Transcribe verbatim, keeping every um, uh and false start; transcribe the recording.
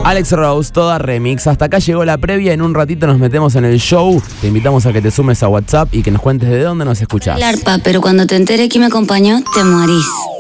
Alex Rose, toda remix. Hasta acá llegó la previa. En un ratito nos metemos en el show. Te invitamos a que te sumes a WhatsApp y que nos cuentes de dónde nos escuchás. El arpa, pero cuando te enteré que me acompañó, te morís.